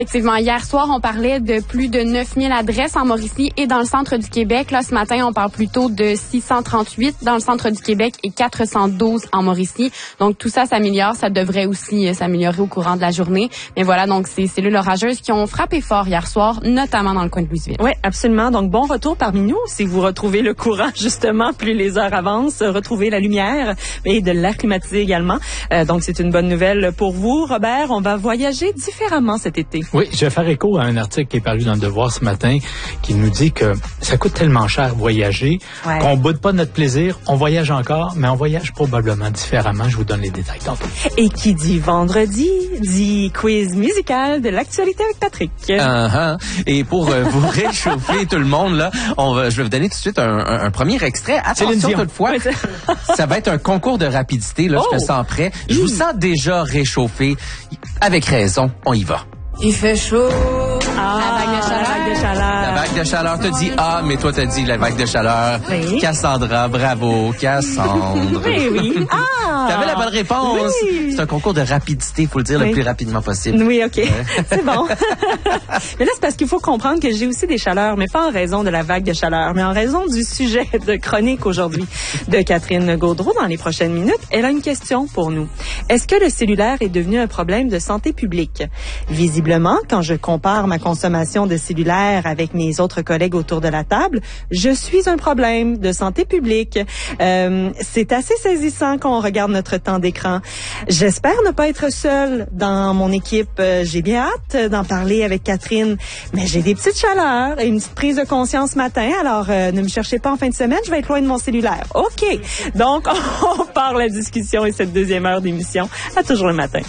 Effectivement, hier soir, on parlait de plus de 9000 adresses en Mauricie et dans le centre du Québec. Là, ce matin, on parle plutôt de 638 dans le centre du Québec et 412 en Mauricie. Donc, tout ça s'améliore. Ça devrait aussi s'améliorer au courant de la journée. Mais voilà, donc, ces cellules orageuses qui ont frappé fort hier soir, notamment dans le coin de Louisville. Oui, absolument. Donc, bon retour parmi nous. Si vous retrouvez le courant, justement, plus les heures avancent, retrouvez la lumière et de l'air climatisé également. Donc, c'est une bonne nouvelle pour vous. Robert, on va voyager différemment cet été. Oui, je vais faire écho à un article qui est paru dans Le Devoir ce matin qui nous dit que ça coûte tellement cher voyager qu'on boude pas notre plaisir. On voyage encore, mais on voyage probablement différemment. Je vous donne les détails tantôt. Et qui dit vendredi, dit quiz musical de l'actualité avec Patrick. Et pour vous réchauffer tout le monde, là, je vais vous donner tout de suite un premier extrait. Attention toutefois, ça va être un concours de rapidité. Là, je me sens prêt. Je vous sens déjà réchauffé. Avec raison, on y va. Il fait chaud. La vague de chaleur. La vague de chaleur. T'as dit mais toi t'as dit la vague de chaleur. Oui. Cassandra, bravo, Cassandre. Oui. T'avais la bonne réponse. Oui. C'est un concours de rapidité, faut le dire le plus rapidement possible. Oui, OK. C'est bon. Mais là, c'est parce qu'il faut comprendre que j'ai aussi des chaleurs, mais pas en raison de la vague de chaleur, mais en raison du sujet de chronique aujourd'hui de Catherine Gaudreault dans les prochaines minutes. Elle a une question pour nous. Est-ce que le cellulaire est devenu un problème de santé publique? Visiblement, quand je compare ma consommation de cellulaire avec mes autres collègues autour de la table, je suis un problème de santé publique. C'est assez saisissant quand on regarde notre temps d'écran. J'espère ne pas être seule dans mon équipe. J'ai bien hâte d'en parler avec Catherine, mais j'ai des petites chaleurs et une petite prise de conscience ce matin. Alors, ne me cherchez pas en fin de semaine, je vais être loin de mon cellulaire. OK. Donc, on part la discussion et cette deuxième heure d'émission à Toujours le matin.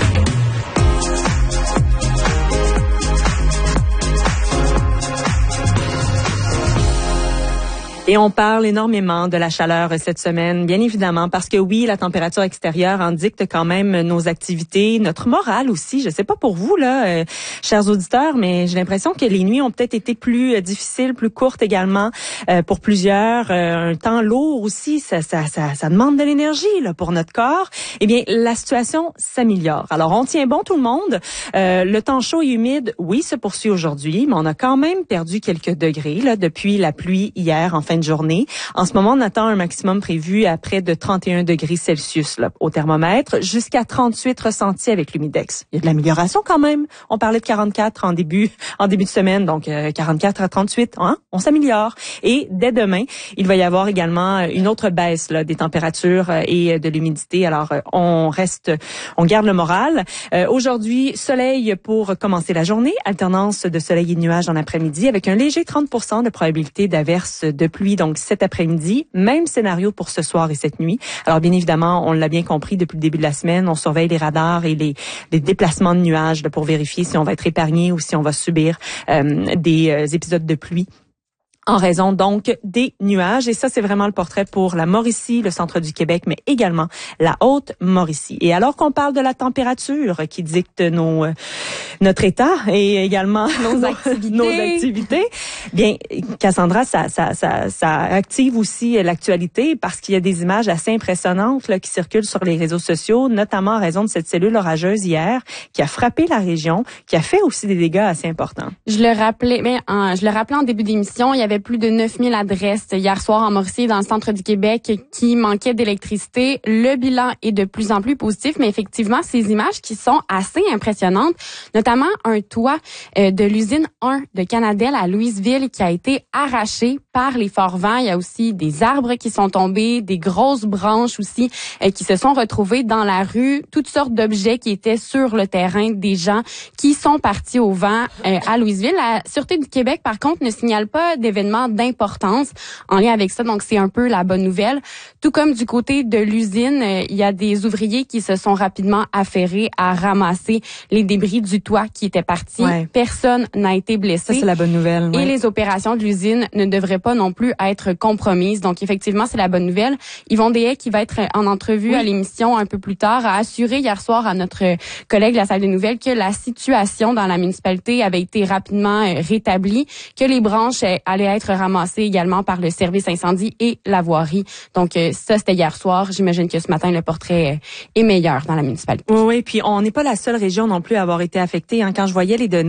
Et on parle énormément de la chaleur cette semaine, bien évidemment, parce que oui, la température extérieure en dicte quand même nos activités, notre morale aussi. Je sais pas pour vous, là, chers auditeurs, mais j'ai l'impression que les nuits ont peut-être été plus difficiles, plus courtes également pour plusieurs. Un temps lourd aussi, ça demande de l'énergie là pour notre corps. Eh bien, la situation s'améliore. Alors, on tient bon tout le monde. Le temps chaud et humide, oui, se poursuit aujourd'hui, mais on a quand même perdu quelques degrés là depuis la pluie hier en fin de journée. En ce moment, on attend un maximum prévu à près de 31 degrés Celsius là, au thermomètre, jusqu'à 38 ressentis avec l'humidex. Il y a de l'amélioration quand même. On parlait de 44 en début de semaine, donc 44 à 38, hein? On s'améliore. Et dès demain, il va y avoir également une autre baisse là, des températures et de l'humidité. Alors, on garde le moral. Aujourd'hui, soleil pour commencer la journée, alternance de soleil et de nuages dans l'après-midi avec un léger 30% de probabilité d'averse de pluie. Donc, cet après-midi, même scénario pour ce soir et cette nuit. Alors, bien évidemment, on l'a bien compris depuis le début de la semaine, on surveille les radars et les déplacements de nuages là, pour vérifier si on va être épargné ou si on va subir des épisodes de pluie en raison donc des nuages. Et ça, c'est vraiment le portrait pour la Mauricie, le centre du Québec, mais également la Haute-Mauricie. Et alors qu'on parle de la température qui dicte notre état et également nos activités, bien, Cassandra, ça active aussi l'actualité parce qu'il y a des images assez impressionnantes là, qui circulent sur les réseaux sociaux, notamment en raison de cette cellule orageuse hier qui a frappé la région, qui a fait aussi des dégâts assez importants. Je le rappelais en début d'émission, il y avait plus de 9000 adresses hier soir en Mauricie dans le centre du Québec qui manquaient d'électricité. Le bilan est de plus en plus positif, mais effectivement, ces images qui sont assez impressionnantes, notamment un toit de l'usine 1 de Canadel à Louisville qui a été arraché par les forts vents. Il y a aussi des arbres qui sont tombés, des grosses branches aussi qui se sont retrouvées dans la rue, toutes sortes d'objets qui étaient sur le terrain, des gens qui sont partis au vent à Louisville. La Sûreté du Québec, par contre, ne signale pas d'événements d'importance en lien avec ça, donc c'est un peu la bonne nouvelle. Tout comme du côté de l'usine, il y a des ouvriers qui se sont rapidement affairés à ramasser les débris du toit qui était parti. Ouais. Personne n'a été blessé. Ça, c'est la bonne nouvelle. Et les opérations de l'usine ne devraient pas non plus être compromises. Donc, effectivement, c'est la bonne nouvelle. Yvon Deshaies, qui va être en entrevue à l'émission un peu plus tard, a assuré hier soir à notre collègue de la salle des nouvelles que la situation dans la municipalité avait été rapidement rétablie, que les branches allaient être ramassées également par le service incendie et la voirie. Donc, ça, c'était hier soir. J'imagine que ce matin, le portrait est meilleur dans la municipalité. Oui, puis on n'est pas la seule région non plus à avoir été affectée. Hein. Quand je voyais les données